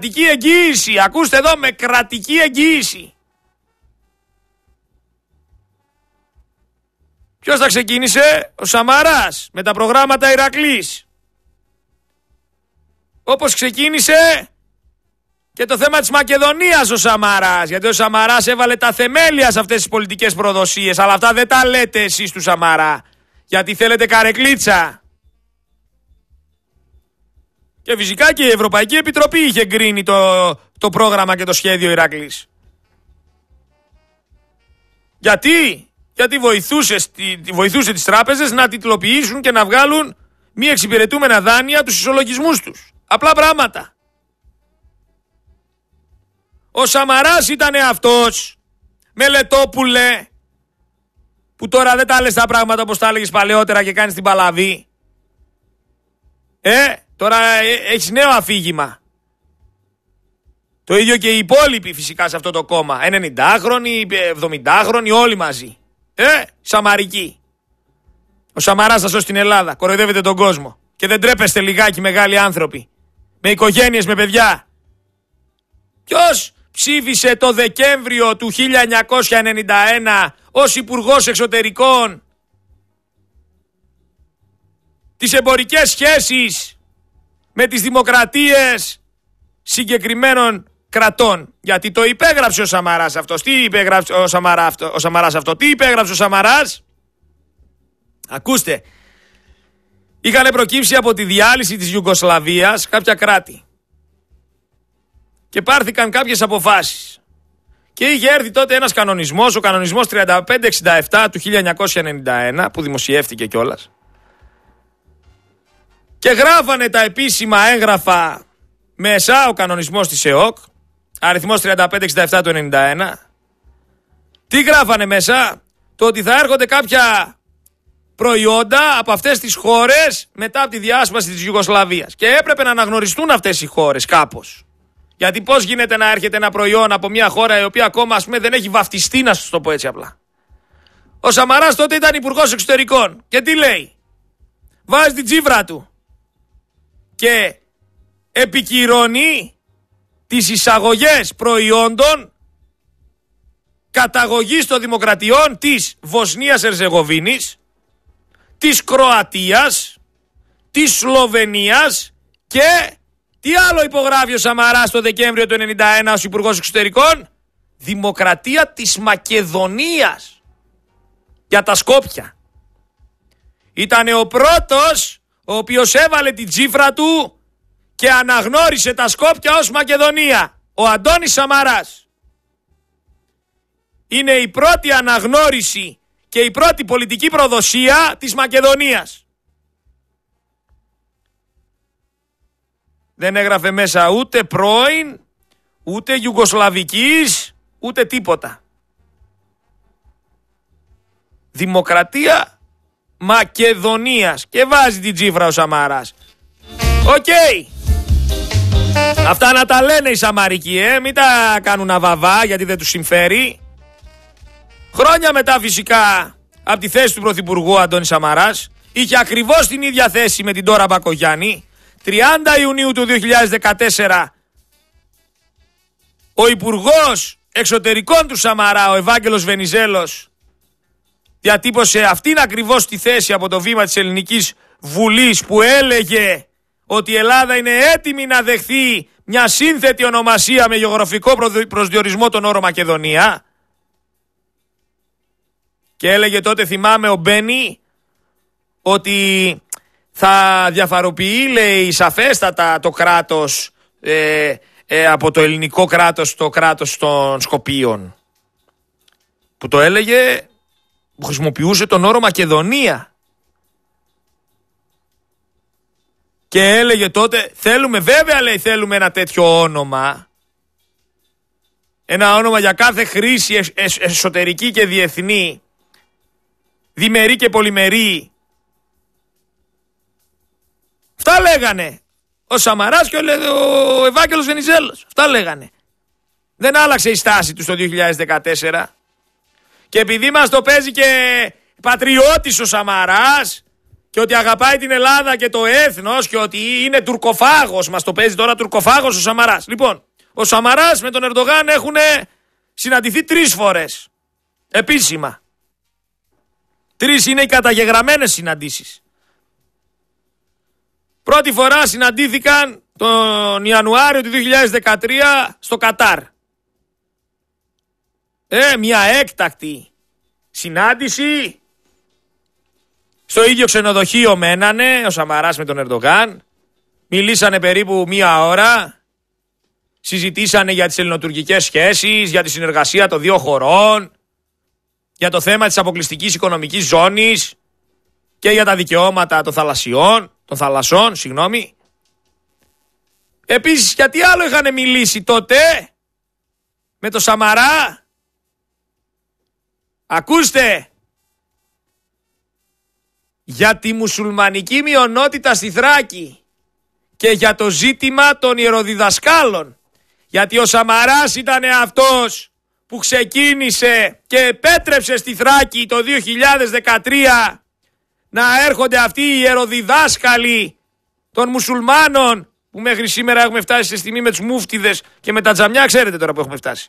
κρατική εγγύηση. Ακούστε εδώ, με κρατική εγγύηση. Ποιος θα ξεκίνησε? Ο Σαμαράς με τα προγράμματα Ηρακλής. Όπως ξεκίνησε και το θέμα της Μακεδονίας ο Σαμαράς. Γιατί ο Σαμαράς έβαλε τα θεμέλια σε αυτές τις πολιτικές προδοσίες. Αλλά αυτά δεν τα λέτε εσείς του Σαμαρά. Γιατί θέλετε καρεκλίτσα. Και φυσικά και η Ευρωπαϊκή Επιτροπή είχε εγκρίνει το πρόγραμμα και το σχέδιο Ηρακλής. Γιατί βοηθούσε τις τράπεζες να τιτλοποιήσουν και να βγάλουν μη εξυπηρετούμενα δάνεια τους ισολογισμούς τους. Απλά πράγματα. Ο Σαμαράς ήτανε αυτός, Μελετόπουλε, που τώρα δεν τα λες τα πράγματα όπως τα έλεγες παλαιότερα και κάνεις την παλαβή. Τώρα έχεις νέο αφήγημα. Το ίδιο και οι υπόλοιποι φυσικά σε αυτό το κόμμα. 90χρονοι, 70χρονοι, όλοι μαζί. Σαμαρικοί. Ο Σαμαράς θα σώσει την Ελλάδα. Κοροϊδεύετε τον κόσμο. Και δεν τρέπεστε λιγάκι μεγάλοι άνθρωποι. Με οικογένειες, με παιδιά. Ποιος ψήφισε το Δεκέμβριο του 1991 ως Υπουργός Εξωτερικών τις εμπορικές σχέσεις με τις δημοκρατίες συγκεκριμένων κρατών? Γιατί το υπέγραψε ο Σαμαράς αυτός. Τι υπέγραψε ο Σαμαράς αυτό? Τι υπέγραψε ο Σαμαράς? Ακούστε. Είχαν προκύψει από τη διάλυση της Ιουγκοσλαβίας κάποια κράτη. Και πάρθηκαν κάποιες αποφάσεις. Και είχε έρθει τότε ένας κανονισμός, ο κανονισμός 3567 του 1991, που δημοσιεύτηκε κιόλας. Και γράφανε τα επίσημα έγγραφα μέσα, ο κανονισμός της ΕΟΚ, αριθμός 3567 του 91. Τι γράφανε μέσα? Το ότι θα έρχονται κάποια προϊόντα από αυτές τις χώρες μετά από τη διάσπαση της Ιουγκοσλαβίας. Και έπρεπε να αναγνωριστούν αυτές οι χώρες κάπως. Γιατί πώς γίνεται να έρχεται ένα προϊόν από μια χώρα η οποία ακόμα δεν έχει βαφτιστεί, να σας το πω έτσι απλά. Ο Σαμαράς τότε ήταν υπουργός εξωτερικών. Και τι λέει? Βάζει την τσίφρα του και επικυρώνει τις εισαγωγές προϊόντων καταγωγής των δημοκρατιών της Βοσνίας Ερζεγοβίνης, της Κροατίας, της Σλοβενίας και τι άλλο υπογράφει ο Σαμαράς το Δεκέμβριο του 1991 ως Υπουργός Εξωτερικών? Δημοκρατία της Μακεδονίας. Για τα Σκόπια. Ήτανε ο πρώτος ο οποίος έβαλε την τσίφρα του και αναγνώρισε τα Σκόπια ως Μακεδονία. Ο Αντώνης Σαμαράς. Είναι η πρώτη αναγνώριση και η πρώτη πολιτική προδοσία της Μακεδονίας. Δεν έγραφε μέσα ούτε πρώην, ούτε Ιουγκοσλαβικής, ούτε τίποτα. Δημοκρατία Μακεδονίας. Και βάζει την τσίφρα ο Σαμαράς. Οκ. Αυτά να τα λένε οι Σαμαρικοί, μην τα κάνουν αβαβά γιατί δεν τους συμφέρει. Χρόνια μετά φυσικά από τη θέση του Πρωθυπουργού Αντώνη Σαμαράς, είχε ακριβώς την ίδια θέση με την Ντόρα Μπακογιάννη. 30 Ιουνίου του 2014 ο Υπουργός Εξωτερικών του Σαμαρά, ο Ευάγγελος Βενιζέλος, διατύπωσε αυτήν ακριβώς τη θέση από το βήμα της Ελληνικής Βουλής που έλεγε ότι η Ελλάδα είναι έτοιμη να δεχθεί μια σύνθετη ονομασία με γεωγραφικό προσδιορισμό τον όρο Μακεδονία. Και έλεγε τότε, θυμάμαι, ο Μπένι, ότι θα διαφοροποιεί, λέει, σαφέστατα το κράτος από το ελληνικό κράτος, το κράτος των Σκοπίων. Που το έλεγε, που χρησιμοποιούσε τον όρο Μακεδονία. Και έλεγε τότε, θέλουμε, βέβαια λέει, θέλουμε ένα τέτοιο όνομα. Ένα όνομα για κάθε χρήση εσωτερική και διεθνή, διμερή και πολυμερή. Αυτά λέγανε ο Σαμαράς και ο Ευάγγελος Βενιζέλος. Αυτά λέγανε. Δεν άλλαξε η στάση του το 2014. Και επειδή μας το παίζει και πατριώτης ο Σαμαράς και ότι αγαπάει την Ελλάδα και το έθνος και ότι είναι τουρκοφάγος. Μας το παίζει τώρα τουρκοφάγος ο Σαμαράς. Λοιπόν, ο Σαμαράς με τον Ερντογάν έχουν συναντηθεί 3 φορές. Επίσημα. 3 είναι οι καταγεγραμμένες συναντήσεις. Πρώτη φορά συναντήθηκαν τον Ιανουάριο του 2013 στο Κατάρ. Μια έκτακτη συνάντηση. Στο ίδιο ξενοδοχείο μένανε ο Σαμαράς με τον Ερντογάν. Μιλήσανε περίπου 1 ώρα. Συζητήσανε για τις ελληνοτουρκικές σχέσεις, για τη συνεργασία των 2 χωρών, για το θέμα της αποκλειστικής οικονομικής ζώνης και για τα δικαιώματα των θαλασσών. Επίσης, γιατί άλλο είχαν μιλήσει τότε με το Σαμαρά? Ακούστε, για τη μουσουλμανική μειονότητα στη Θράκη και για το ζήτημα των ιεροδιδασκάλων. Γιατί ο Σαμαράς ήταν αυτός που ξεκίνησε και επέτρεψε στη Θράκη το 2013 να έρχονται αυτοί οι ιεροδιδάσκαλοι των μουσουλμάνων, που μέχρι σήμερα έχουμε φτάσει σε στιγμή με τους μούφτιδες και με τα τζαμιά, ξέρετε τώρα που έχουμε φτάσει.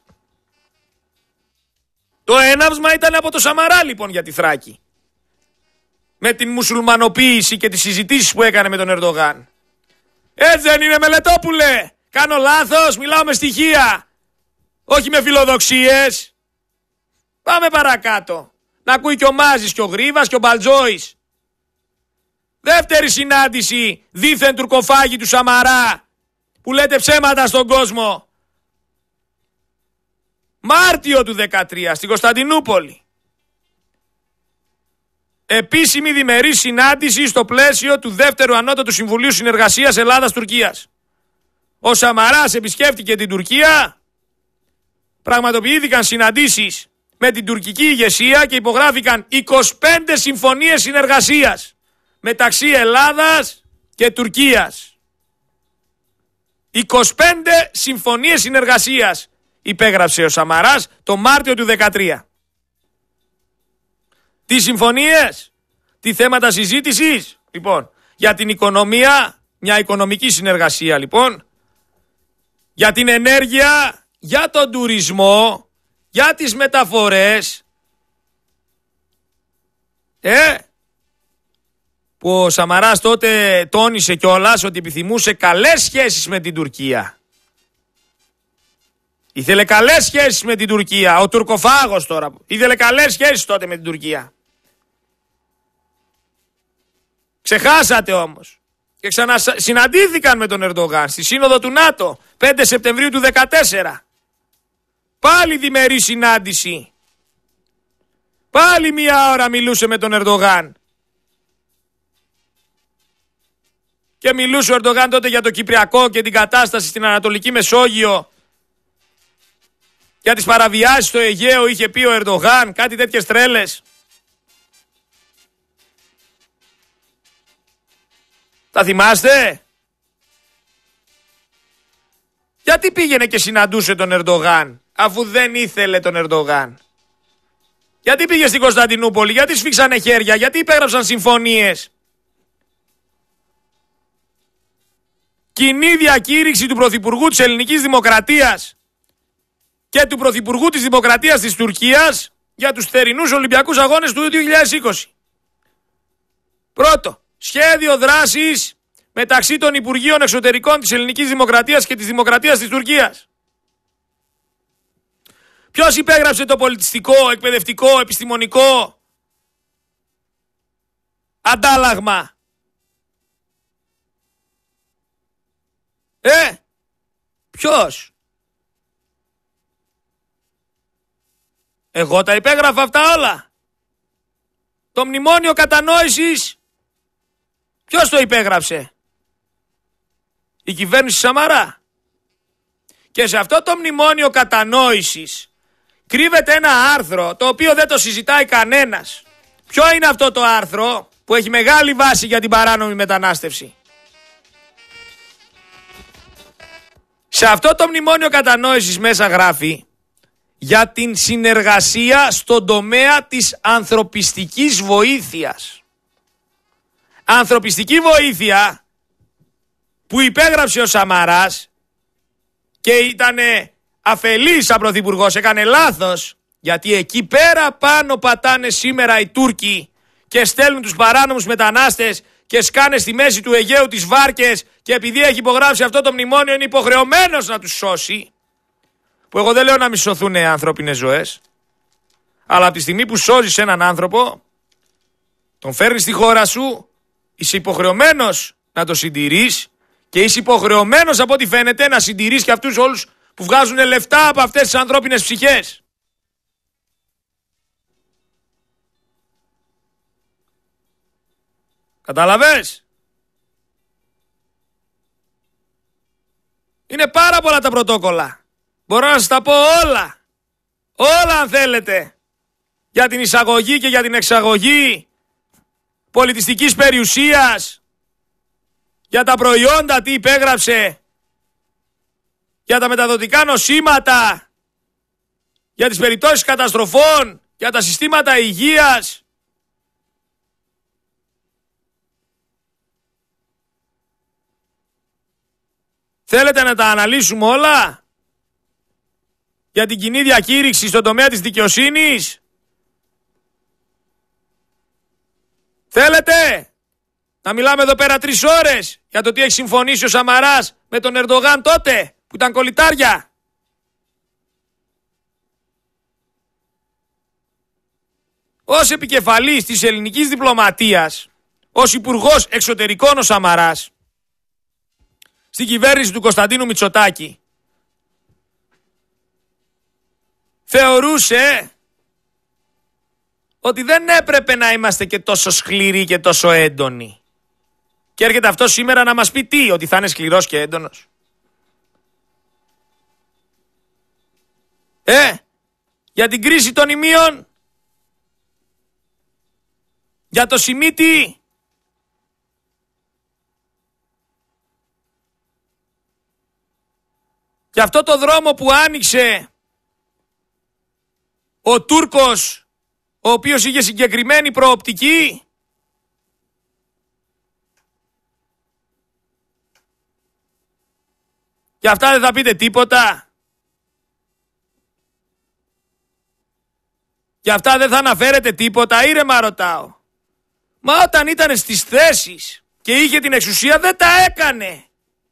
Το έναυσμα ήταν από το Σαμαρά λοιπόν για τη Θράκη. Με την μουσουλμανοποίηση και τις συζητήσεις που έκανε με τον Ερντογάν. Έτσι δεν είναι, Μελετόπουλε? Κάνω λάθος? Μιλάω με στοιχεία, όχι με φιλοδοξίες. Πάμε παρακάτω. Να ακούει και ο Μάζης και ο Γρίβας και ο Μπαλτζόης. Δεύτερη συνάντηση δήθεν τουρκοφάγη του Σαμαρά, που λέτε ψέματα στον κόσμο. Μάρτιο του 2013 στην Κωνσταντινούπολη. Επίσημη διμερή συνάντηση στο πλαίσιο του 2ου Ανώτατου Συμβουλίου Συνεργασίας Ελλάδας-Τουρκίας. Ο Σαμαράς επισκέφτηκε την Τουρκία, πραγματοποιήθηκαν συναντήσεις με την τουρκική ηγεσία και υπογράφηκαν 25 συμφωνίες συνεργασίας μεταξύ Ελλάδας και Τουρκίας. 25 συμφωνίες συνεργασίας υπέγραψε ο Σαμαράς το Μάρτιο του 2013. Τι συμφωνίες, τι θέματα συζήτησης? Λοιπόν, για την οικονομία, μια οικονομική συνεργασία λοιπόν, για την ενέργεια, για τον τουρισμό, για τις μεταφορές. Που ο Σαμαράς τότε τόνισε κιόλας ότι επιθυμούσε καλές σχέσεις με την Τουρκία. Ήθελε καλές σχέσεις με την Τουρκία. Ο τουρκοφάγος τώρα. Ήθελε καλές σχέσεις τότε με την Τουρκία. Ξεχάσατε όμως. Και ξανασυναντήθηκαν με τον Ερντογάν στη Σύνοδο του ΝΑΤΟ 5 Σεπτεμβρίου του 2014. Πάλι διμερή συνάντηση. Πάλι 1 ώρα μιλούσε με τον Ερντογάν. Και μιλούσε ο Ερντογάν τότε για το Κυπριακό και την κατάσταση στην Ανατολική Μεσόγειο. Για τις παραβιάσεις στο Αιγαίο είχε πει ο Ερντογάν, κάτι τέτοιες τρέλες. Τα θυμάστε? Γιατί πήγαινε και συναντούσε τον Ερντογάν, αφού δεν ήθελε τον Ερντογάν? Γιατί πήγε στην Κωνσταντινούπολη, γιατί σφίξανε χέρια, γιατί υπέγραψαν συμφωνίες? Κοινή διακήρυξη του Πρωθυπουργού της Ελληνικής Δημοκρατίας και του Πρωθυπουργού της Δημοκρατίας της Τουρκίας για τους θερινούς Ολυμπιακούς Αγώνες του 2020. Πρώτο, σχέδιο δράσης μεταξύ των Υπουργείων Εξωτερικών της Ελληνικής Δημοκρατίας και της Δημοκρατίας της Τουρκίας. Ποιος υπέγραψε το πολιτιστικό, εκπαιδευτικό, επιστημονικό αντάλλαγμα? Ποιος? Εγώ τα υπέγραφα αυτά όλα. Το μνημόνιο κατανόησης, ποιος το υπέγραψε? Η κυβέρνηση Σαμαρά. Και σε αυτό το μνημόνιο κατανόησης κρύβεται ένα άρθρο το οποίο δεν το συζητάει κανένας. Ποιο είναι αυτό το άρθρο που έχει μεγάλη βάση για την παράνομη μετανάστευση? Σε αυτό το μνημόνιο κατανόησης μέσα γράφει για την συνεργασία στον τομέα της ανθρωπιστικής βοήθειας. ανθρωπιστική βοήθεια που υπέγραψε ο Σαμαράς και ήταν αφελής σαν πρωθυπουργός, έκανε λάθος, γιατί εκεί πέρα πάνω πατάνε σήμερα οι Τούρκοι και στέλνουν τους παράνομους μετανάστες και σκάνε στη μέση του Αιγαίου τις βάρκες, και επειδή έχει υπογράψει αυτό το μνημόνιο είναι υποχρεωμένος να τους σώσει. Που εγώ δεν λέω να μη σωθούν ανθρώπινες ζωές, αλλά από τη στιγμή που σώζεις έναν άνθρωπο, τον φέρνεις στη χώρα σου, είσαι υποχρεωμένος να το συντηρείς και είσαι υποχρεωμένος από ό,τι φαίνεται να συντηρείς και αυτούς όλους που βγάζουν λεφτά από αυτές τις ανθρώπινες ψυχές. Καταλαβες? Είναι πάρα πολλά τα πρωτόκολλα. Μπορώ να σας τα πω όλα. Όλα αν θέλετε. Για την εισαγωγή και για την εξαγωγή πολιτιστικής περιουσίας. Για τα προϊόντα τι υπέγραψε. Για τα μεταδοτικά νοσήματα. Για τις περιπτώσεις καταστροφών. Για τα συστήματα υγείας. Θέλετε να τα αναλύσουμε όλα? Για την κοινή διακήρυξη στον τομέα της δικαιοσύνης? Θέλετε να μιλάμε εδώ πέρα 3 ώρες για το τι έχει συμφωνήσει ο Σαμαράς με τον Ερντογάν τότε που ήταν κολλητάρια? Ως επικεφαλής της ελληνικής διπλωματίας, ως υπουργός εξωτερικών ο Σαμαράς, στην κυβέρνηση του Κωνσταντίνου Μητσοτάκη, θεωρούσε ότι δεν έπρεπε να είμαστε και τόσο σκληροί και τόσο έντονοι. Και έρχεται αυτό σήμερα να μας πει τι, ότι θα είναι σκληρός και έντονος? Για την κρίση των ημείων, για το Σιμίτι, για αυτό το δρόμο που άνοιξε ο Τούρκος, ο οποίος είχε συγκεκριμένη προοπτική. Και αυτά δεν θα πείτε τίποτα? Και αυτά δεν θα αναφέρετε τίποτα? Ήρεμα ρωτάω. Μα όταν ήταν στις θέσεις και είχε την εξουσία δεν τα έκανε.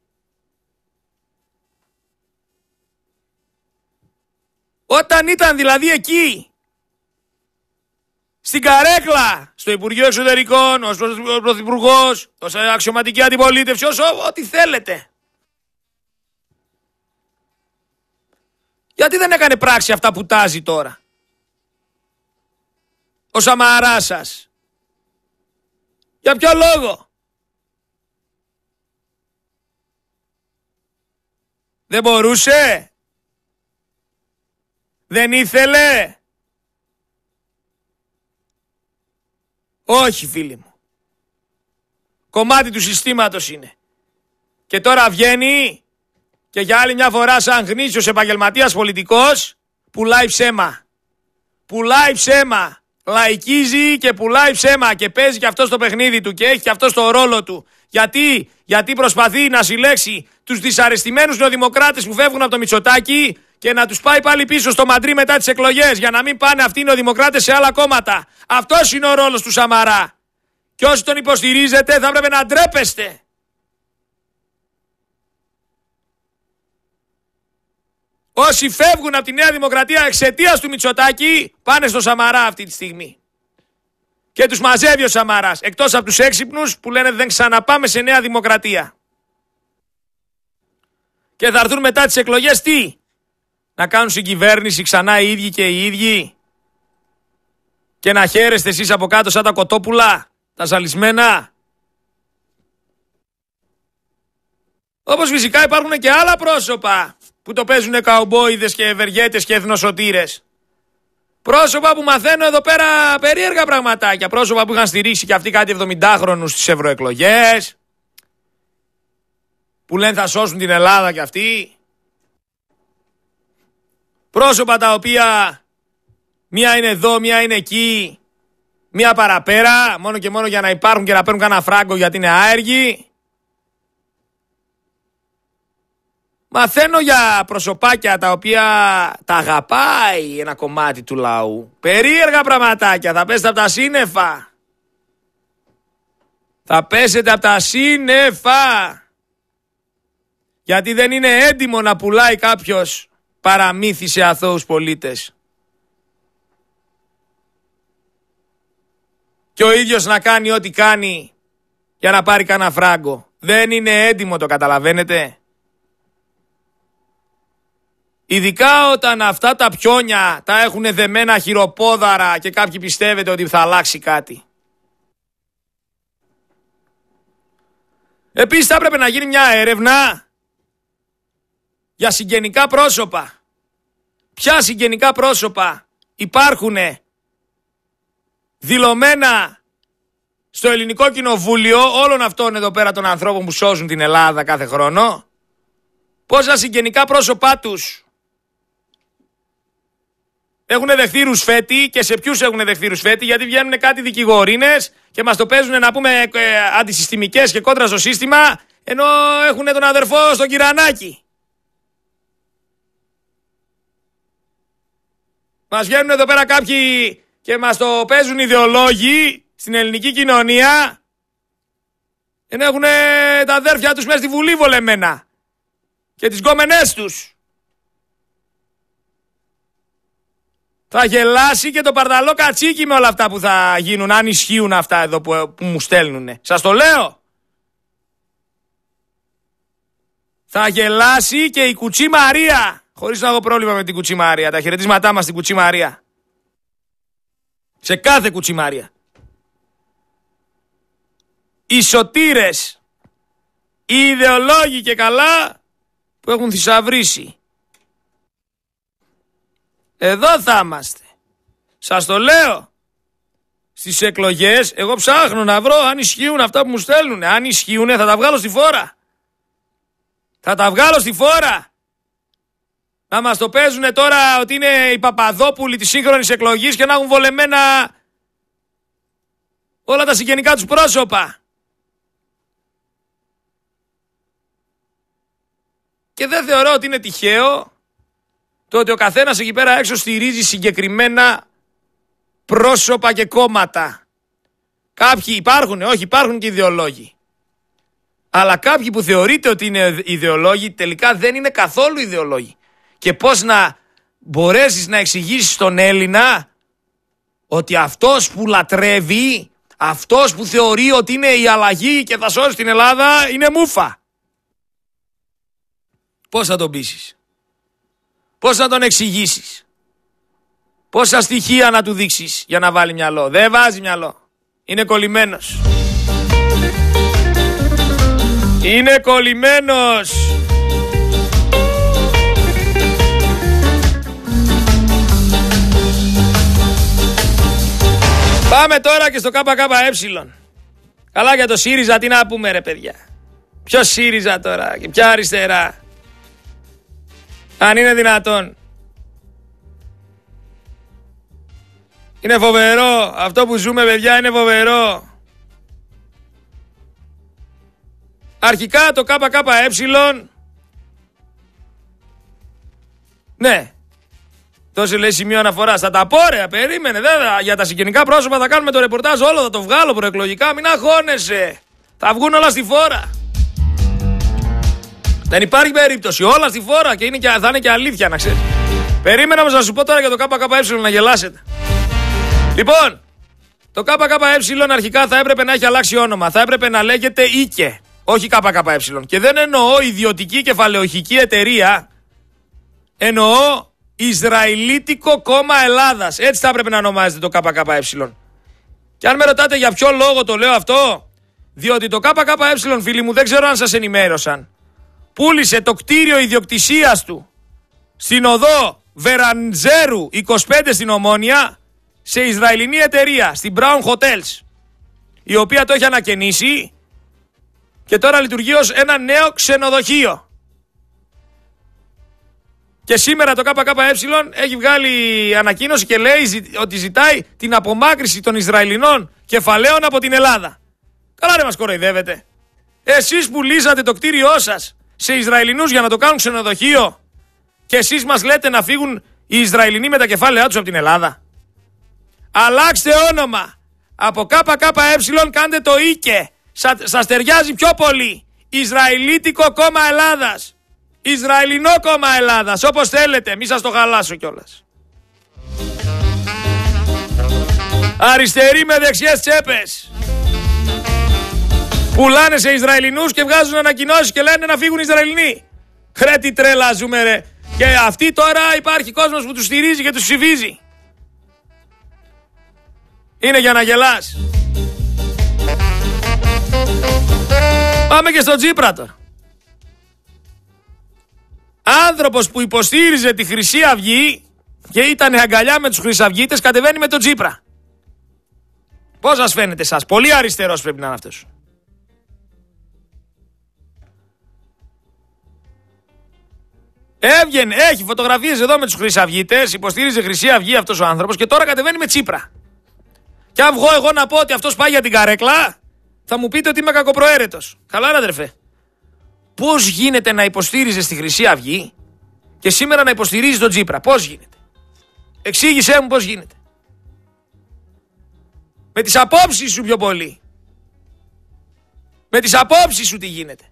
Όταν ήταν δηλαδή εκεί, στην καρέκλα, στο Υπουργείο Εξωτερικών, ως πρωθυπουργός, ως αξιωματική αντιπολίτευση, ως ό,τι θέλετε. Γιατί δεν έκανε πράξη αυτά που τάζει τώρα ο Σαμαράς σας? Για ποιο λόγο? Δεν μπορούσε? Δεν ήθελε? Όχι, φίλοι μου. Κομμάτι του συστήματος είναι. Και τώρα βγαίνει και για άλλη μια φορά σαν γνήσιος επαγγελματίας πολιτικός πουλάει ψέμα. Πουλάει ψέμα. Λαϊκίζει και πουλάει ψέμα και παίζει και αυτό στο παιχνίδι του και έχει και αυτό το ρόλο του. Γιατί προσπαθεί να συλλέξει τους δυσαρεστημένους νεοδημοκράτες που φεύγουν από το Μητσοτάκη και να τους πάει πάλι πίσω στο Μαντρί μετά τις εκλογές για να μην πάνε αυτοί οι νεοδημοκράτες σε άλλα κόμματα. Αυτός είναι ο ρόλος του Σαμαρά. Και όσοι τον υποστηρίζετε θα έπρεπε να ντρέπεστε. Όσοι φεύγουν από τη Νέα Δημοκρατία εξαιτίας του Μητσοτάκη πάνε στο Σαμαρά αυτή τη στιγμή. Και τους μαζεύει ο Σαμαράς. Εκτός από τους έξυπνους που λένε δεν ξαναπάμε σε Νέα Δημοκρατία. Και θα έρθουν μετά τις εκλογές τι? Να κάνουν συγκυβέρνηση ξανά οι ίδιοι και οι ίδιοι. Και να χαίρεστε εσείς από κάτω σαν τα κοτόπουλα, τα ζαλισμένα. Όπως φυσικά υπάρχουν και άλλα πρόσωπα που το παίζουν καουμπόιδες και ευεργέτες και εθνοσωτήρες. Πρόσωπα που μαθαίνω εδώ πέρα περίεργα πραγματάκια. Πρόσωπα που είχαν στηρίξει και αυτοί κάτι 70χρονους στις ευρωεκλογές. Που λένε θα σώσουν την Ελλάδα κι αυτοί. Πρόσωπα τα οποία μία είναι εδώ, μία είναι εκεί. μία παραπέρα, μόνο και μόνο για να υπάρχουν και να παίρνουν κανένα φράγκο γιατί είναι άεργοι. Μαθαίνω για προσωπάκια τα οποία τα αγαπάει ένα κομμάτι του λαού. Περίεργα πραγματάκια, θα πέσετε από τα σύννεφα. Θα πέσετε από τα σύννεφα. Γιατί δεν είναι έντιμο να πουλάει κάποιος παραμύθι σε αθώους πολίτες. Και ο ίδιος να κάνει ό,τι κάνει για να πάρει κανένα φράγκο. Δεν είναι έντιμο, το καταλαβαίνετε. Ειδικά όταν αυτά τα πιόνια τα έχουν δεμένα χειροπόδαρα και κάποιοι πιστεύετε ότι θα αλλάξει κάτι. Επίσης θα έπρεπε να γίνει μια έρευνα για συγγενικά πρόσωπα. Ποια συγγενικά πρόσωπα υπάρχουν δηλωμένα στο Ελληνικό Κοινοβούλιο όλων αυτών εδώ πέρα των ανθρώπων που σώζουν την Ελλάδα κάθε χρόνο. Πόσα συγγενικά πρόσωπά τους έχουν δεχθεί ρουσφέτη και σε ποιους έχουν δεχθεί ρουσφέτη, γιατί βγαίνουν κάτι δικηγορίνες και μας το παίζουν να πούμε αντισυστημικές και κόντρα στο σύστημα, ενώ έχουν τον αδερφό στον Κυρανάκη. Μας βγαίνουν εδώ πέρα κάποιοι και μας το παίζουν ιδεολόγοι στην ελληνική κοινωνία, ενώ έχουν τα αδέρφια τους μέσα στη Βουλή βολεμένα και τις γκόμενές τους. Θα γελάσει και το παρταλό κατσίκι με όλα αυτά που θα γίνουν, αν ισχύουν αυτά εδώ που μου στέλνουνε. Σας το λέω. Θα γελάσει και η Κουτσή Μαρία. Χωρίς να έχω πρόβλημα με την Κουτσή Μαρία. Τα χαιρετίσματά μας στην Κουτσή Μαρία. Σε κάθε Κουτσή Μαρία. Οι σωτήρες, οι ιδεολόγοι και καλά που έχουν θησαυρίσει. Εδώ θα είμαστε. Σας το λέω. Στις εκλογές εγώ ψάχνω να βρω αν ισχύουν αυτά που μου στέλνουν. Αν ισχύουν θα τα βγάλω στη φόρα. Θα τα βγάλω στη φόρα. Να μας το παίζουν τώρα ότι είναι οι Παπαδόπουλοι της σύγχρονης εκλογής και να έχουν βολεμένα όλα τα συγγενικά τους πρόσωπα. Και δεν θεωρώ ότι είναι τυχαίο το ότι ο καθένας εκεί πέρα έξω στηρίζει συγκεκριμένα πρόσωπα και κόμματα. Κάποιοι υπάρχουν, όχι, υπάρχουν και ιδεολόγοι. Αλλά κάποιοι που θεωρείται ότι είναι ιδεολόγοι τελικά δεν είναι καθόλου ιδεολόγοι. Και πώς να μπορέσεις να εξηγήσεις στον Έλληνα ότι αυτός που λατρεύει, αυτός που θεωρεί ότι είναι η αλλαγή και θα σώσει την Ελλάδα είναι μούφα. Πώς θα τον πείσεις? Πώς θα τον εξηγήσεις? Πόσα στοιχεία να του δείξεις για να βάλει μυαλό? Δεν βάζει μυαλό. Είναι κολλημένος. Είναι κολλημένος. Πάμε τώρα και στο ΚΚΕ. Καλά για το ΣΥΡΙΖΑ, τι να πούμε ρε παιδιά. Ποιο ΣΥΡΙΖΑ τώρα και ποια αριστερά? Αν είναι δυνατόν. Είναι φοβερό. Αυτό που ζούμε παιδιά είναι φοβερό. Αρχικά το ΚΚΕ. Ναι. Δώσε λέει σημείο αναφοράς. Θα τα πω ρε, περίμενε. Για τα συγγενικά πρόσωπα θα κάνουμε το ρεπορτάζ όλο. Θα το βγάλω προεκλογικά. Μην αγχώνεσαι. Θα βγουν όλα στη φόρα. Δεν υπάρχει περίπτωση. Όλα στη φόρα και, θα είναι και αλήθεια να ξέρεις. Περίμενα όμως να σου πω τώρα για το ΚΚΕ να γελάσετε. Λοιπόν, το ΚΚΕ αρχικά θα έπρεπε να έχει αλλάξει όνομα. Θα έπρεπε να λέγεται ΙΚΕ, όχι ΚΚΕ. Και δεν εννοώ ιδιωτική κεφαλαιοχική εταιρεία. Εννοώ Ισραηλίτικο Κόμμα Ελλάδας. Έτσι θα έπρεπε να ονομάζεται το ΚΚΕ. Και αν με ρωτάτε για ποιο λόγο το λέω αυτό, διότι το ΚΚΕ, φίλοι μου, δεν ξέρω αν σας ενημέρωσαν, πούλησε το κτίριο ιδιοκτησίας του στην οδό Βεραντζέρου 25 στην Ομόνια σε Ισραηλινή εταιρεία, στην Brown Hotels, η οποία το έχει ανακαινήσει και τώρα λειτουργεί ως ένα νέο ξενοδοχείο. Και σήμερα το ΚΚΕ έχει βγάλει ανακοίνωση και λέει ότι ζητάει την απομάκρυνση των Ισραηλινών κεφαλαίων από την Ελλάδα. Καλά ρε μας κοροϊδεύετε. Εσείς πουλήσατε το κτίριό σας σε Ισραηλινούς για να το κάνουν ξενοδοχείο και εσείς μας λέτε να φύγουν οι Ισραηλινοί με τα κεφάλαιά τους από την Ελλάδα. Αλλάξτε όνομα. Από ΚΚΕ κάντε το ΙΚΕ. Σας ταιριάζει πιο πολύ. Ισραηλίτικο κόμμα Ελλάδας. Ισραηλινό κόμμα Ελλάδας. Όπως θέλετε. Μη σας το χαλάσω κιόλας. Αριστεροί με δεξιές τσέπες. Πουλάνε σε Ισραηλινούς και βγάζουν ανακοινώσεις και λένε να φύγουν οι Ισραηλινοί. Χρέ τι τρέλα ζούμε ρε. Και αυτοί τώρα υπάρχει κόσμος που τους στηρίζει και τους ψηφίζει. Είναι για να γελάς. Πάμε και στον Τσίπρα τώρα. Άνθρωπος που υποστήριζε τη Χρυσή Αυγή και ήταν αγκαλιά με τους χρυσαυγίτες, κατεβαίνει με τον Τσίπρα. Πώς σας φαίνεται εσάς? Πολύ αριστερός πρέπει να είναι αυτός. Έβγαινε, έχει φωτογραφίες εδώ με τους χρυσαυγίτες, υποστήριζε Χρυσή Αυγή αυτός ο άνθρωπος και τώρα κατεβαίνει με Τσίπρα. Και αν βγω εγώ να πω ότι αυτός πάει για την καρέκλα, θα μου πείτε ότι είμαι κακοπροαίρετος. Καλά ρε αδερφέ. Πώς γίνεται να υποστήριζε στη Χρυσή Αυγή και σήμερα να υποστηρίζει τον Τσίπρα? Πώς γίνεται? Εξήγησέ μου πώς γίνεται. Με τις απόψεις σου πιο πολύ. Με τις απόψεις σου τι γίνεται.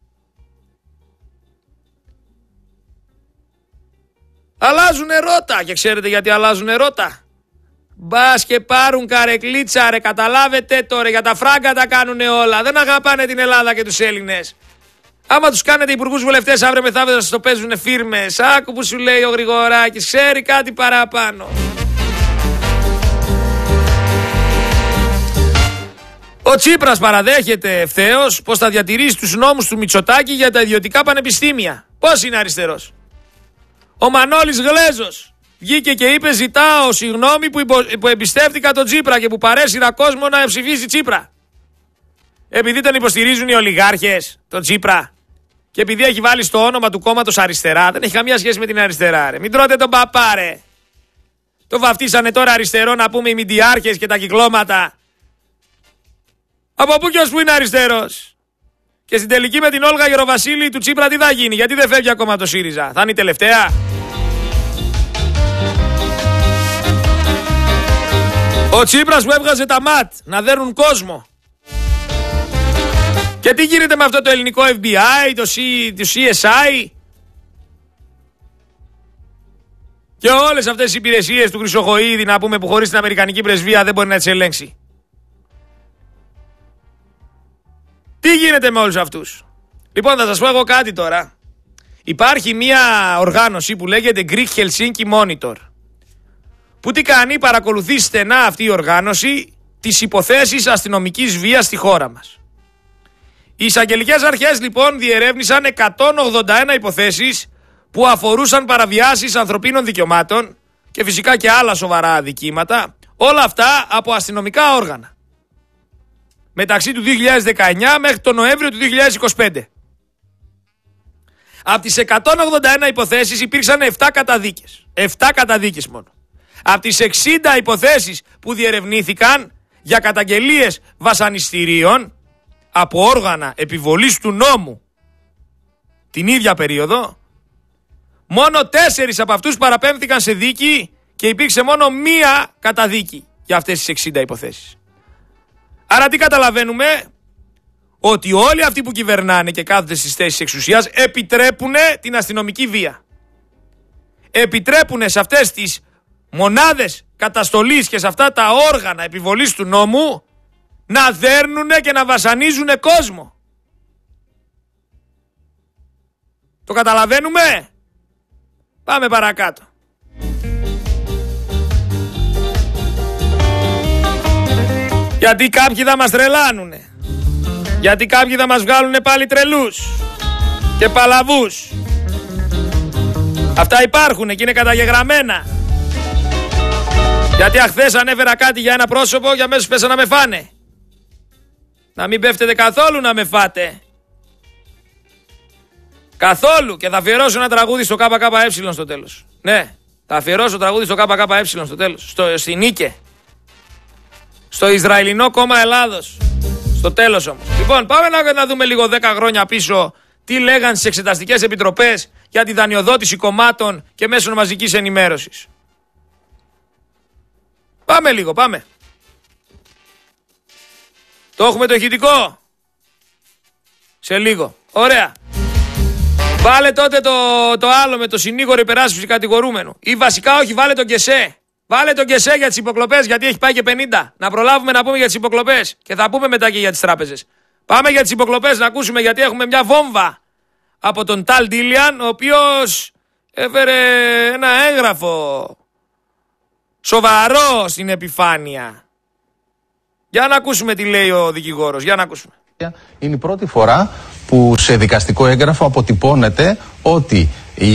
Αλλάζουν ρότα. Και ξέρετε γιατί αλλάζουν ρότα? Μπας και πάρουν καρεκλίτσα ρε, καταλάβετε τώρα, για τα φράγκα τα κάνουνε όλα. Δεν αγαπάνε την Ελλάδα και τους Έλληνες. Άμα τους κάνετε υπουργούς βουλευτές αύριο μεθαύριο θα σας το παίζουνε φίρμες. Άκου που σου λέει ο Γρηγοράκης, ξέρει κάτι παραπάνω. Ο Τσίπρας παραδέχεται ευθέως πως θα διατηρήσει τους νόμους του Μητσοτάκη για τα ιδιωτικά πανεπιστήμια. Πώς είναι αριστερός? Ο Μανώλης Γλέζος βγήκε και είπε: ζητάω συγγνώμη που εμπιστεύτηκα τον Τσίπρα και που παρέσυρα κόσμο να ψηφίσει Τσίπρα. Επειδή τον υποστηρίζουν οι ολιγάρχες, τον Τσίπρα, και επειδή έχει βάλει στο όνομα του κόμματος αριστερά, δεν έχει καμία σχέση με την αριστερά, ρε. Μην τρώτε τον παπά, ρε. Το βαφτίσανε τώρα αριστερό να πούμε οι μηντιάρχες και τα κυκλώματα. Από πού και ως πού είναι αριστερός? Και στην τελική με την Όλγα Γεροβασίλη του Τσίπρα τι θα γίνει? Γιατί δεν φεύγει ακόμα το ΣΥΡΙΖΑ? Θα είναι η τελευταία? Ο Τσίπρας που έβγαζε τα ΜΑΤ να δέρνουν κόσμο. Και τι γίνεται με αυτό το ελληνικό FBI, το CSI και όλες αυτές τις υπηρεσίες του Χρυσοχοΐδη, να πούμε, που χωρίς την Αμερικανική πρεσβεία δεν μπορεί να τις ελέγξει? Τι γίνεται με όλους αυτούς? Λοιπόν, θα σας πω εγώ κάτι τώρα. Υπάρχει μια οργάνωση που λέγεται Greek Helsinki Monitor, που τι κάνει? Παρακολουθεί στενά αυτή η οργάνωση τις υποθέσεις αστυνομικής βίας στη χώρα μας. Οι εισαγγελικές αρχές λοιπόν διερεύνησαν 181 υποθέσεις που αφορούσαν παραβιάσεις ανθρωπίνων δικαιωμάτων και φυσικά και άλλα σοβαρά αδικήματα, όλα αυτά από αστυνομικά όργανα, μεταξύ του 2019 μέχρι τον Νοέμβριο του 2025. Από τις 181 υποθέσεις υπήρξαν 7 καταδίκες. 7 καταδίκες μόνο. Από τις 60 υποθέσεις που διερευνήθηκαν για καταγγελίες βασανιστήριων από όργανα επιβολής του νόμου την ίδια περίοδο, μόνο 4 από αυτούς παραπέμφθηκαν σε δίκη και υπήρξε μόνο 1 καταδίκη για αυτές τις 60 υποθέσεις. Άρα τι καταλαβαίνουμε? Ότι όλοι αυτοί που κυβερνάνε και κάθονται στις θέσεις εξουσίας επιτρέπουν την αστυνομική βία. Επιτρέπουν σε αυτές τις μονάδες καταστολής και σε αυτά τα όργανα επιβολής του νόμου να δέρνουν και να βασανίζουν κόσμο. Το καταλαβαίνουμε? Πάμε παρακάτω. Γιατί κάποιοι θα μας τρελάνουνε. Γιατί κάποιοι θα μας βγάλουνε πάλι τρελούς και παλαβούς. Αυτά υπάρχουνε και είναι καταγεγραμμένα. Γιατί αχθές ανέφερα κάτι για ένα πρόσωπο και αμέσως πέσα να με φάνε. Να μην πέφτετε καθόλου να με φάτε. Καθόλου. Και θα αφιερώσω ένα τραγούδι στο ΚΚΕ στο τέλος. Ναι, θα αφιερώσω τραγούδι στο ΚΚΕ στο τέλος. Στην Νίκε. Στο Ισραηλινό Κόμμα Ελλάδος. Στο τέλος όμως. Λοιπόν, πάμε να δούμε λίγο 10 χρόνια πίσω τι λέγαν στις εξεταστικές επιτροπές για τη δανειοδότηση κομμάτων και μέσων μαζικής ενημέρωσης. Πάμε λίγο, πάμε. Το έχουμε το ηχητικό. Σε λίγο. Ωραία. Βάλε τότε το άλλο με το συνήγορο υπεράσπιση κατηγορούμενου. Ή βασικά όχι, βάλε τον Κεσέ. Βάλε τον Κεσέ για τις υποκλοπές, γιατί έχει πάει και 50. Να προλάβουμε να πούμε για τις υποκλοπές. Και θα πούμε μετά και για τις τράπεζες. Πάμε για τις υποκλοπές να ακούσουμε, γιατί έχουμε μια βόμβα από τον Ταλ Ντίλιαν, ο οποίος έφερε ένα έγγραφο σοβαρό στην επιφάνεια. Για να ακούσουμε τι λέει ο δικηγόρος. Για να ακούσουμε. Είναι η πρώτη φορά που σε δικαστικό έγγραφο αποτυπώνεται ότι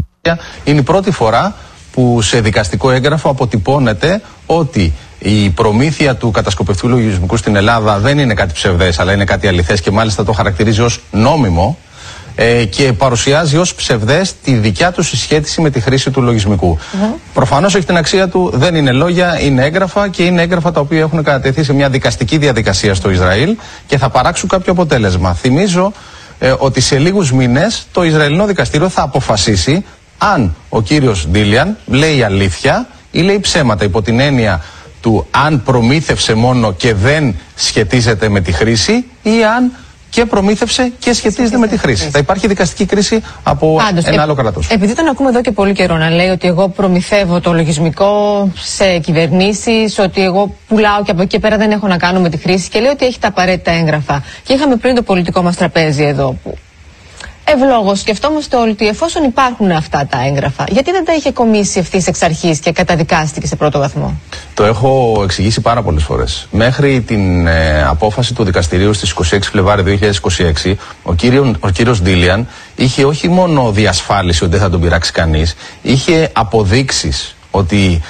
η προμήθεια του κατασκοπευτικού λογισμικού στην Ελλάδα δεν είναι κάτι ψευδές, αλλά είναι κάτι αληθές και μάλιστα το χαρακτηρίζει ως νόμιμο και παρουσιάζει ως ψευδές τη δικιά του συσχέτιση με τη χρήση του λογισμικού. Προφανώς έχει την αξία του, δεν είναι λόγια, είναι έγγραφα και είναι έγγραφα τα οποία έχουν κατατεθεί σε μια δικαστική διαδικασία στο Ισραήλ και θα παράξουν κάποιο αποτέλεσμα. Θυμίζω ότι σε λίγους μήνες το Ισραηλινό δικαστήριο θα αποφασίσει αν ο κύριος Ντίλιαν λέει αλήθεια ή λέει ψέματα, υπό την έννοια του αν προμήθευσε μόνο και δεν σχετίζεται με τη χρήση ή αν και προμήθευσε και σχετίζεται με τη χρήση. Θα υπάρχει δικαστική κρίση από ένα άλλο κράτος. Επειδή τον ακούμε εδώ και πολύ καιρό να λέει ότι εγώ προμηθεύω το λογισμικό σε κυβερνήσεις, ότι εγώ πουλάω και από εκεί και πέρα δεν έχω να κάνω με τη χρήση, και λέει ότι έχει τα απαραίτητα έγγραφα. Και είχαμε πριν το πολιτικό μας τραπέζι εδώ που ευλόγως σκεφτόμαστε όλοι ότι εφόσον υπάρχουν αυτά τα έγγραφα, γιατί δεν τα είχε κομίσει ευθύς εξ αρχής και καταδικάστηκε σε πρώτο βαθμό? Το έχω εξηγήσει πάρα πολλές φορές. Μέχρι την απόφαση του δικαστηρίου στις 26 Φλεβάρι 2026, ο κύριος Ντίλιαν είχε όχι μόνο διασφάλιση ότι δεν θα τον πειράξει κανείς, είχε αποδείξεις ότι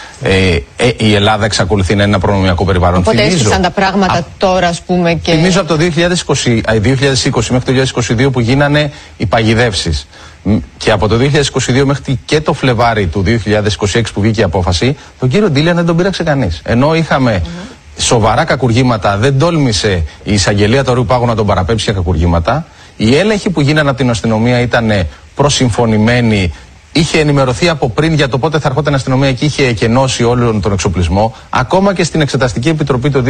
η Ελλάδα εξακολουθεί να είναι ένα προνομιακό περιβάλλον. Οπότε έσχισαν τα πράγματα τώρα, ας πούμε. Και... Θυμίζω από το 2020 μέχρι το 2022 που γίνανε οι παγιδεύσεις. Και από το 2022 μέχρι και το Φλεβάρι του 2026 που βγήκε η απόφαση, τον κύριο Ντίλιαν δεν τον πείραξε κανείς. Ενώ είχαμε σοβαρά κακουργήματα, δεν τόλμησε η εισαγγελία του Ορείου Πάγου να τον παραπέμψει για κακουργήματα. Οι έλεγχοι που γίνανε από την αστυνομία ήταν προσυμφωνημένοι. Είχε ενημερωθεί από πριν για το πότε θα ερχόταν η αστυνομία και είχε εκενώσει όλον τον εξοπλισμό. Ακόμα και στην Εξεταστική Επιτροπή το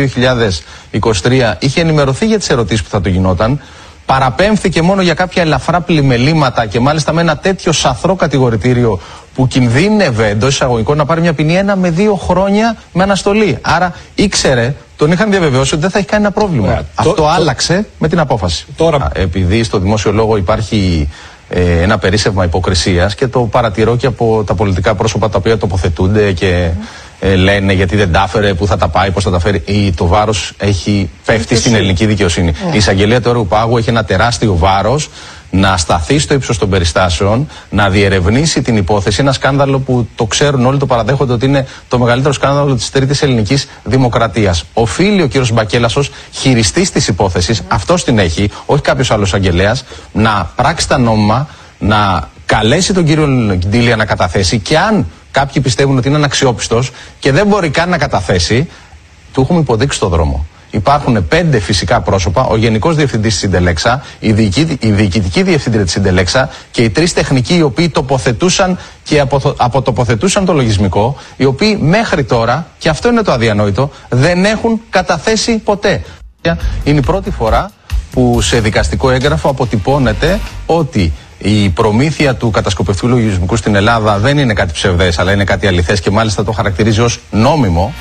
2023 είχε ενημερωθεί για τις ερωτήσεις που θα του γινόταν. Παραπέμφθηκε μόνο για κάποια ελαφρά πλημελήματα και μάλιστα με ένα τέτοιο σαθρό κατηγορητήριο που κινδύνευε εντός εισαγωγικών να πάρει μια ποινή 1 με 2 χρόνια με αναστολή. Άρα ήξερε, τον είχαν διαβεβαιώσει ότι δεν θα έχει κανένα πρόβλημα. Αυτό άλλαξε με την απόφαση. Επειδή στο δημόσιο λόγο υπάρχει ένα περίσσευμα υποκρισίας και το παρατηρώ και από τα πολιτικά πρόσωπα τα οποία τοποθετούνται και λένε γιατί δεν τα έφερε, πού θα τα πάει, πώς θα τα φέρει. Το βάρος έχει πέφτει στην ελληνική δικαιοσύνη. Η εισαγγελία του Ορείου Πάγου έχει ένα τεράστιο βάρος να σταθεί στο ύψος των περιστάσεων, να διερευνήσει την υπόθεση. Ένα σκάνδαλο που το ξέρουν όλοι, το παραδέχονται ότι είναι το μεγαλύτερο σκάνδαλο της τρίτης ελληνικής δημοκρατίας. Οφείλει ο κ. Μπακέλας ως χειριστής της υπόθεσης, αυτός την έχει, όχι κάποιος άλλος αγγελέας, να πράξει τα νόμιμα, να καλέσει τον κύριο Ντίλιαν να καταθέσει και αν κάποιοι πιστεύουν ότι είναι αναξιόπιστος και δεν μπορεί καν να καταθέσει, του έχουμε υποδείξει το δρόμο. Υπάρχουν 5 φυσικά πρόσωπα, ο Γενικός Διευθυντής της Συντελέξα, η Διοικητική Διευθύντρια της Συντελέξα και οι 3 τεχνικοί οι οποίοι τοποθετούσαν και αποτοποθετούσαν το λογισμικό, οι οποίοι μέχρι τώρα, και αυτό είναι το αδιανόητο, δεν έχουν καταθέσει ποτέ. Είναι η πρώτη φορά που σε δικαστικό έγγραφο αποτυπώνεται ότι η προμήθεια του κατασκοπευτικού λογισμικού στην Ελλάδα δεν είναι κάτι ψευδές, αλλά είναι κάτι αληθές και μάλιστα το χαρακτηρίζει ως νόμιμο.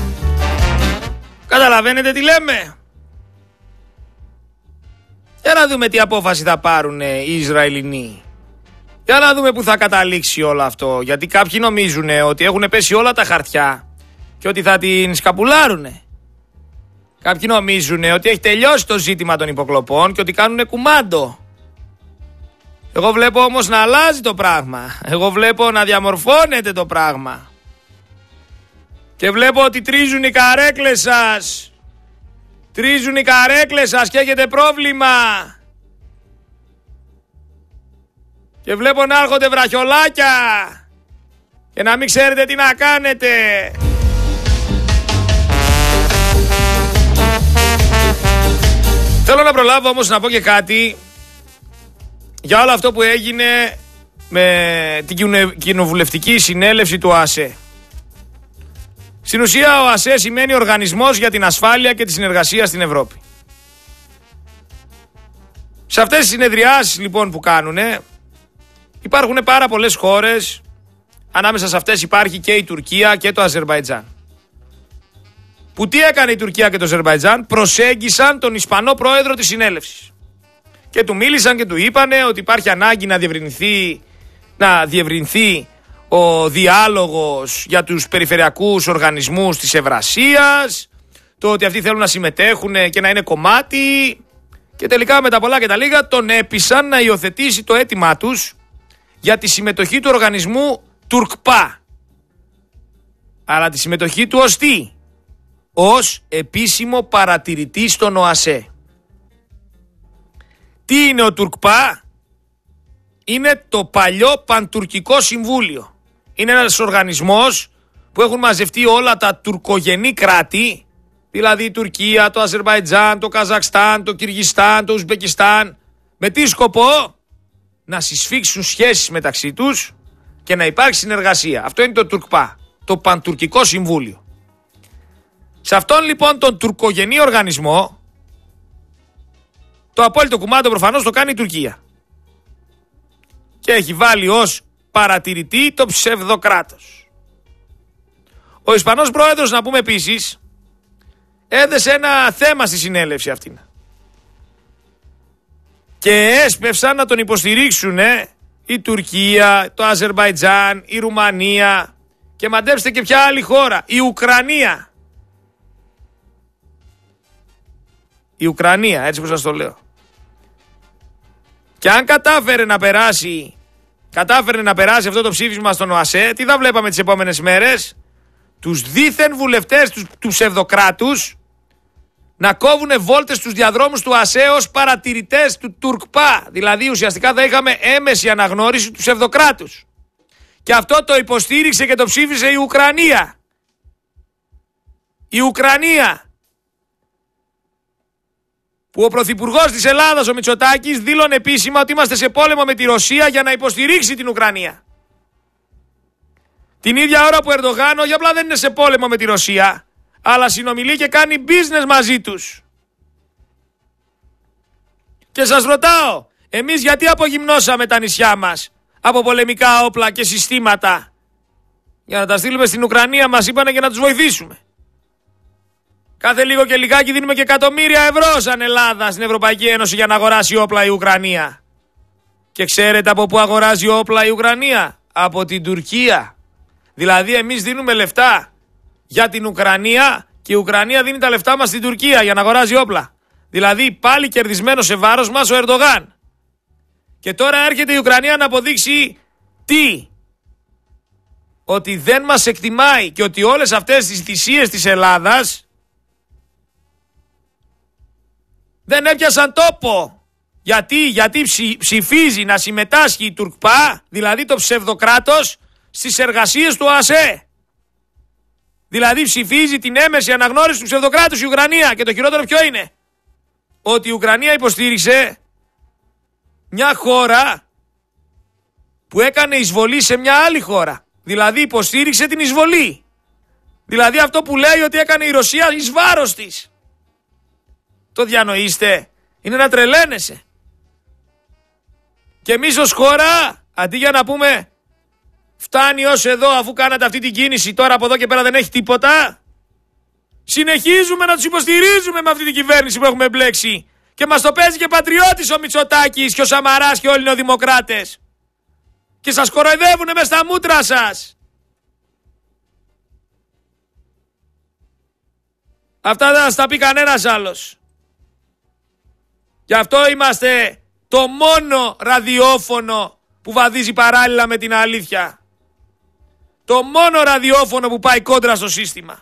Καταλαβαίνετε τι λέμε? Για να δούμε τι απόφαση θα πάρουν οι Ισραηλινοί. Για να δούμε που θα καταλήξει όλο αυτό. Γιατί κάποιοι νομίζουν ότι έχουν πέσει όλα τα χαρτιά και ότι θα την σκαπουλάρουνε. Κάποιοι νομίζουν ότι έχει τελειώσει το ζήτημα των υποκλοπών και ότι κάνουνε κουμάντο. Εγώ βλέπω όμως να αλλάζει το πράγμα. Εγώ βλέπω να διαμορφώνεται το πράγμα. Και βλέπω ότι τρίζουν οι καρέκλες σας. Τρίζουν οι καρέκλες σας και έχετε πρόβλημα. Και βλέπω να έρχονται βραχιολάκια και να μην ξέρετε τι να κάνετε. Θέλω να προλάβω όμως να πω και κάτι για όλο αυτό που έγινε με την κοινοβουλευτική συνέλευση του ΟΑΣΕ. Στην ουσία ο ΟΑΣΕ σημαίνει Οργανισμός για την Ασφάλεια και τη Συνεργασία στην Ευρώπη. Σε αυτές τις συνεδριάσεις λοιπόν που κάνουνε υπάρχουν πάρα πολλές χώρες, ανάμεσα σε αυτές υπάρχει και η Τουρκία και το Αζερμπαϊτζάν. Που τι έκανε η Τουρκία και το Αζερμπαϊτζάν? Προσέγγισαν τον Ισπανό πρόεδρο της συνέλευσης και του μίλησαν και του είπανε ότι υπάρχει ανάγκη να διευρυνθεί ο διάλογος για τους περιφερειακούς οργανισμούς της Ευρασίας, το ότι αυτοί θέλουν να συμμετέχουν και να είναι κομμάτι, και τελικά με τα πολλά και τα λίγα τον έπεισαν να υιοθετήσει το αίτημά τους για τη συμμετοχή του οργανισμού Τουρκπά. Αλλά τη συμμετοχή του ως τι? Ως επίσημο παρατηρητή στον ΟΑΣΕ. Τι είναι ο Τουρκπά? Είναι το παλιό Παντουρκικό Συμβούλιο. Είναι ένας οργανισμός που έχουν μαζευτεί όλα τα τουρκογενή κράτη, δηλαδή η Τουρκία, το Αζερμπαϊτζάν, το Καζακστάν, το Κυργιστάν, το Ουσμπεκιστάν. Με τι σκοπό? Να συσφίξουν σχέσεις μεταξύ τους και να υπάρξει συνεργασία. Αυτό είναι το Τουρκπά, το Παντουρκικό Συμβούλιο. Σε αυτόν λοιπόν τον τουρκογενή οργανισμό το απόλυτο κουμάντο προφανώς το κάνει η Τουρκία. Και έχει βάλει ως παρατηρητή το ψευδοκράτος. Ο Ισπανός πρόεδρος, να πούμε επίσης, έδεσε ένα θέμα στη συνέλευση αυτήν. Και έσπευσαν να τον υποστηρίξουν η Τουρκία, το Αζερμπαϊτζάν, η Ρουμανία και μαντέψτε και ποια άλλη χώρα, η Ουκρανία. Η Ουκρανία, έτσι που σας το λέω. Και αν κατάφερε να περάσει αυτό το ψήφισμα στον ΟΑΣΕ, τι θα βλέπαμε τις επόμενες μέρες? Τους δίθεν βουλευτές του ψευδοκράτους να κόβουν βόλτες στους διαδρόμους του ΟΑΣΕ ως παρατηρητές του Τουρκπά. Δηλαδή ουσιαστικά θα είχαμε έμεση αναγνώριση του ψευδοκράτους. Και αυτό το υποστήριξε και το ψήφισε η Ουκρανία. Η Ουκρανία, που ο πρωθυπουργός της Ελλάδας, ο Μητσοτάκης, δήλωνε επίσημα ότι είμαστε σε πόλεμο με τη Ρωσία για να υποστηρίξει την Ουκρανία. Την ίδια ώρα που ο Ερντογάν όχι απλά δεν είναι σε πόλεμο με τη Ρωσία, αλλά συνομιλεί και κάνει business μαζί τους. Και σας ρωτάω, εμείς γιατί απογυμνώσαμε τα νησιά μας από πολεμικά όπλα και συστήματα? Για να τα στείλουμε στην Ουκρανία, μας είπανε, και να τους βοηθήσουμε. Κάθε λίγο και λιγάκι δίνουμε και εκατομμύρια ευρώ σαν Ελλάδα στην Ευρωπαϊκή Ένωση για να αγοράσει όπλα η Ουκρανία. Και ξέρετε από πού αγοράζει όπλα η Ουκρανία? Από την Τουρκία. Δηλαδή εμείς δίνουμε λεφτά για την Ουκρανία και η Ουκρανία δίνει τα λεφτά μας στην Τουρκία για να αγοράζει όπλα. Δηλαδή πάλι κερδισμένο σε βάρος μας ο Ερντογάν. Και τώρα έρχεται η Ουκρανία να αποδείξει τι? Ότι δεν μας εκτιμάει και ότι όλες αυτές τις θυσίες της Ελλάδας δεν έπιασαν τόπο. Γιατί ψηφίζει να συμμετάσχει η Τουρκπά, δηλαδή το ψευδοκράτος, στις εργασίες του ΟΑΣΕ. Δηλαδή ψηφίζει την έμεση αναγνώριση του ψευδοκράτους η Ουκρανία. Και το χειρότερο ποιο είναι? Ότι η Ουκρανία υποστήριξε μια χώρα που έκανε εισβολή σε μια άλλη χώρα. Δηλαδή υποστήριξε την εισβολή. Δηλαδή αυτό που λέει ότι έκανε η Ρωσία εις βάρος της. Το διανοείστε? Είναι να τρελαίνεσαι. Και εμείς ως χώρα, αντί για να πούμε φτάνει ως εδώ αφού κάνατε αυτή την κίνηση, τώρα από εδώ και πέρα δεν έχει τίποτα, συνεχίζουμε να τους υποστηρίζουμε με αυτή την κυβέρνηση που έχουμε μπλέξει. Και μας το παίζει και πατριώτης ο Μητσοτάκης και ο Σαμαράς και όλοι οι νεοδημοκράτες. Και σας κοροϊδεύουνε μες στα μούτρα σας. Αυτά δεν θα στα πει κανένας άλλος. Γι' αυτό είμαστε το μόνο ραδιόφωνο που βαδίζει παράλληλα με την αλήθεια. Το μόνο ραδιόφωνο που πάει κόντρα στο σύστημα.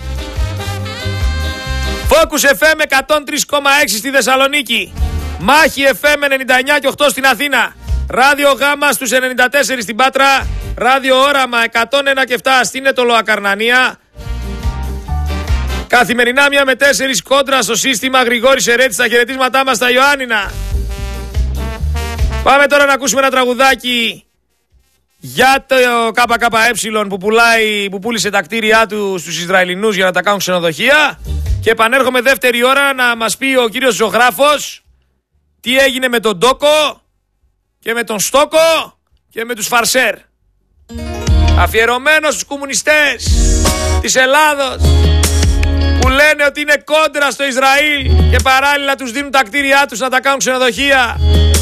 Focus FM 103,6 στη Θεσσαλονίκη. Μάχη FM 99,8 στην Αθήνα. Ράδιο Γάμα στους 94 στην Πάτρα. Ράδιο Όραμα 101 και 7 στην Ετωλοακαρνανία. Καθημερινά 1 με 4 κόντρα στο σύστημα. Γρηγόρη Σερέτη στα χαιρετίσματά μας στα Ιωάννινα. Πάμε τώρα να ακούσουμε ένα τραγουδάκι για το ΚΚΕ που πούλησε τα κτίρια του στους Ισραηλινούς για να τα κάνουν ξενοδοχεία. Και επανέρχομαι δεύτερη ώρα να μας πει ο κύριος ζωγράφος τι έγινε με τον Ντόκο και με τον Στόκο και με τους Φαρσέρ. Αφιερωμένο στους κομμουνιστές της Ελλάδος που λένε ότι είναι κόντρα στο Ισραήλ και παράλληλα τους δίνουν τα κτίρια τους να τα κάνουν ξενοδοχεία.